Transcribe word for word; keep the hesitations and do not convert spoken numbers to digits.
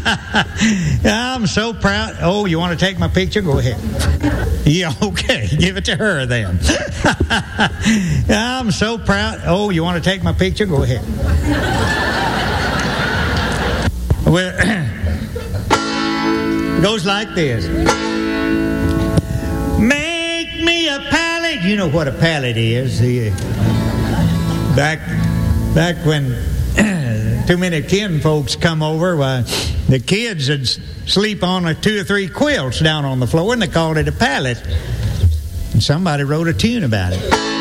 I'm so proud. Oh, you want to take my picture? Go ahead. Yeah, okay. Give it to her then. I'm so proud. Oh, you want to take my picture? Go ahead. Well, it goes like this. Make me a pallet. You know what a pallet is. The, back, back when too many kin folks come over, why, the kids would sleep on a two or three quilts down on the floor, and they called it a pallet. And somebody wrote a tune about it.